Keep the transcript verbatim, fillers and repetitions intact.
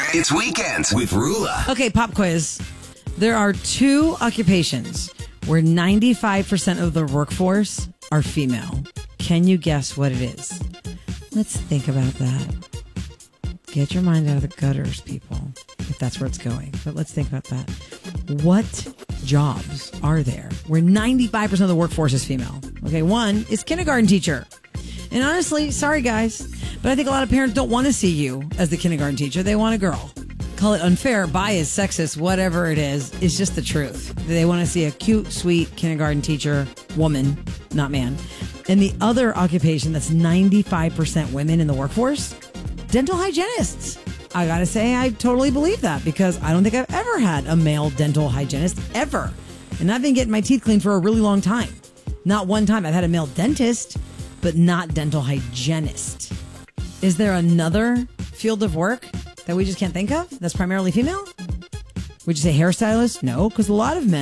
It's Weekends with Rula. Okay, pop quiz. There are two occupations where ninety-five percent of the workforce are female. Can you guess what it is? Let's think about that. Get your mind out of the gutters, people, if that's where it's going. But let's think about that. What jobs are there where ninety-five percent of the workforce is female? Okay, one is kindergarten teacher. And honestly, sorry guys, but I think a lot of parents don't want to see you as the kindergarten teacher. They want a girl. Call it unfair, biased, sexist, whatever it is. It's just the truth. They want to see a cute, sweet kindergarten teacher, woman, not man. And the other occupation that's ninety-five percent women in the workforce, dental hygienists. I gotta say, I totally believe that because I don't think I've ever had a male dental hygienist, ever. And I've been getting my teeth cleaned for a really long time. Not one time. I've had a male dentist, but not dental hygienist. Is there another field of work that we just can't think of that's primarily female? Would you say hairstylist? No, because a lot of men